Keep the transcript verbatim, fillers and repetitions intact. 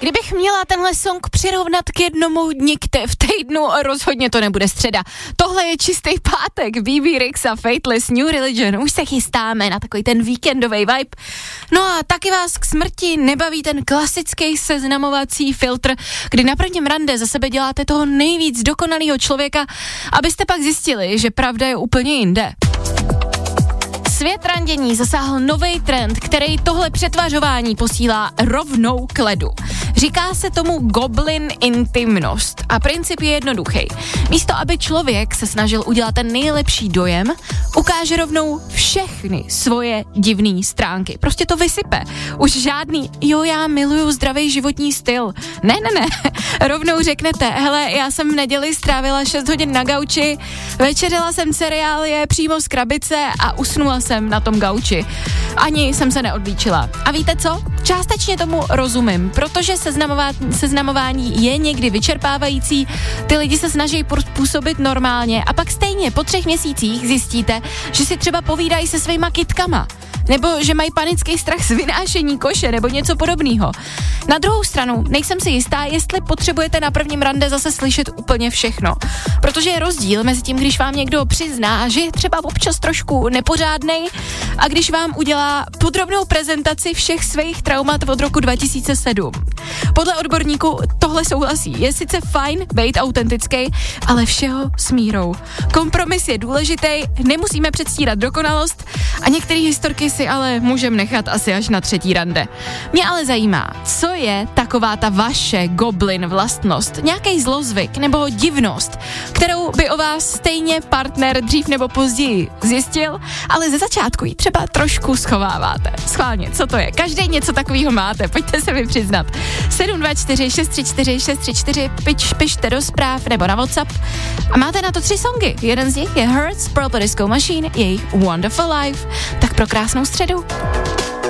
Kdybych měla tenhle song přirovnat k jednomu dni v týdnu, rozhodně to nebude středa. Tohle je čistý pátek, B B Rix a Fateless New Religion. Už se chystáme na takový ten víkendový vibe. No a taky vás k smrti nebaví ten klasický seznamovací filtr, kdy na prvním rande za sebe děláte toho nejvíc dokonalého člověka, abyste pak zjistili, že pravda je úplně jinde. Svět randění zasáhl nový trend, který tohle přetvařování posílá rovnou k ledu. Říká se tomu goblin intimnost a princip je jednoduchý. Místo, aby člověk se snažil udělat ten nejlepší dojem, ukáže rovnou všechny svoje divné stránky. Prostě to vysype. Už žádný, jo, já miluju zdravý životní styl. Ne, ne, ne. Rovnou řeknete, hele, já jsem v neděli strávila šest hodin na gauči, večeřela jsem cereálie přímo z krabice a usnula jsem na tom gauči. Ani jsem se neodlíčila. A víte co? Částečně tomu rozumím, protože seznamování, seznamování je někdy vyčerpávající, ty lidi se snaží působit normálně a pak stejně po třech měsících zjistíte, že si třeba povídají se svýma kytkama, nebo že mají panický strach z vynášení koše, nebo něco podobného. Na druhou stranu, nejsem si jistá, jestli potřebujete na prvním rande zase slyšet úplně všechno. Protože je rozdíl mezi tím, když vám někdo přizná, že je třeba občas trošku nepořádnej a když vám udělá podrobnou prezentaci všech svých traumat od roku dva tisíce sedm. Podle odborníků tohle souhlasí. Je sice fajn být autentický, ale všeho s mírou. Kompromis je důležitý, nemusíme předstírat dokonalost a některé historky si ale můžeme nechat asi až na třetí rande. Mě ale zajímá, co je taková ta vaše goblin vlastnost, nějaký zlozvyk nebo divnost, kterou by o vás stejně partner dřív nebo později zjistil, ale ze začátku ji třeba trošku schováváte. Schválně, co to je? Každý něco takového máte, pojďte se mi přiznat. sedm dva čtyři šest tři čtyři šest tři čtyři, pič, pište do zpráv nebo na WhatsApp. A máte na to tři songy. Jeden z nich je Hurts, Purple Disco Machine, jejich Wonderful Life. Tak pro krásnou středu.